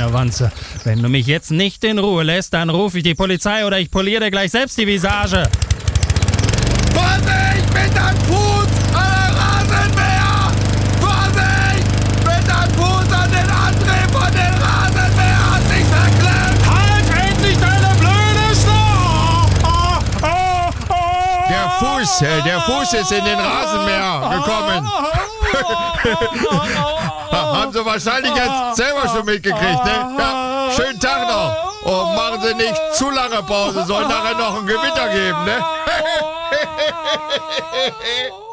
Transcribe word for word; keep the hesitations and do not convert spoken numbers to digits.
kleine Wanze. Wenn du mich jetzt nicht in Ruhe lässt, dann rufe ich die Polizei oder ich poliere dir gleich selbst die Visage. Vorsicht mit deinem Fuß an der Rasenmäher! Vorsicht mit deinem Fuß an den Antrieb von den Rasenmäher hat sich verklemmt! Halt endlich deine blöde Schnur! Oh, oh, oh. Der Fuß, äh, der Fuß ist in den Rasenmäher gekommen. Haben Sie wahrscheinlich jetzt selber schon mitgekriegt, ne? Ja, schönen Tag noch. Und machen Sie nicht zu lange Pause, soll nachher noch ein Gewitter geben, ne?